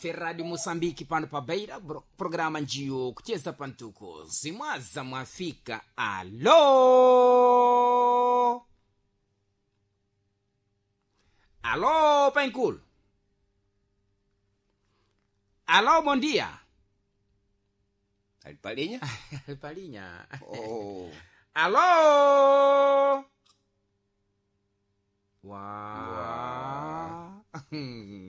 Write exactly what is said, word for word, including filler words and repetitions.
Ferrari Mosambiki pano pa Beira, programa njio kucheza pantuko zimwaza mwafika. Alo alo Pankul, alo, bom dia. Alpalinha? Alpalinha. Oh. Alô? Uau. Uau.